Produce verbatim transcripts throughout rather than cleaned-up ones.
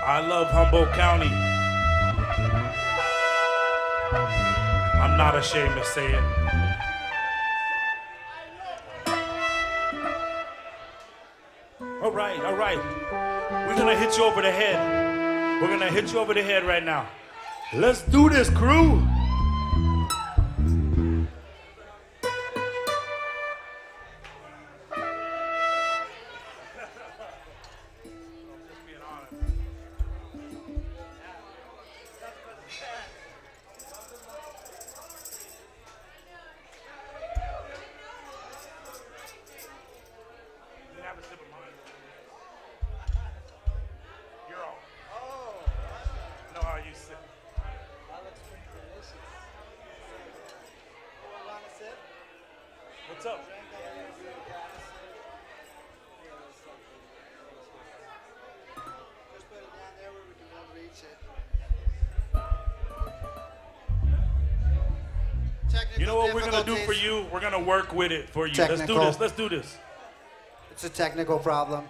I love Humboldt County. I'm not ashamed to say it. All right, all right. We're gonna hit you over the head. We're gonna hit you over the head right now. Let's do this, crew. What's up? Just put it down there where we can all reach it. Technical You know what we're gonna do for difficulties. you? We're gonna work with it for you. Technical. Let's do this. Let's do this. It's a technical problem.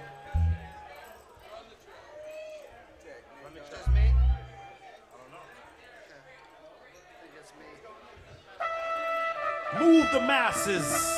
Just me? I don't know. Okay. I think it's me. Move the masses.